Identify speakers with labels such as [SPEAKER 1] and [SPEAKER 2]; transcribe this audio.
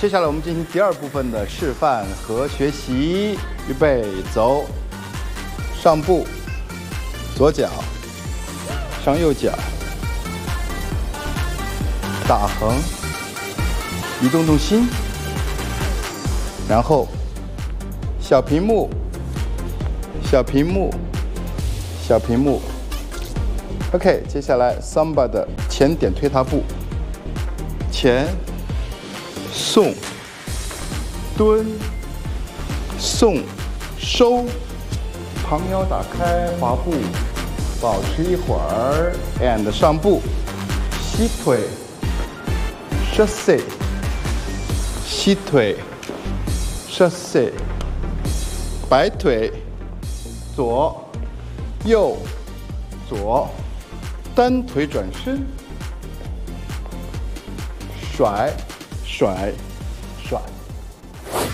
[SPEAKER 1] 接下来我们进行第二部分的示范和学习。预备，走。上步，左脚，上右脚，打横，移动重心，然后小屏幕，小屏幕，小屏幕。OK， 接下来 Samba 的前点推踏步，前。 送，蹲，送，收，旁腰打开，滑步，保持一会儿 ，and 上步，膝腿 ，chassé， 膝腿 ，chassé， 摆腿，左，右，左，单腿转身，甩。 甩，甩。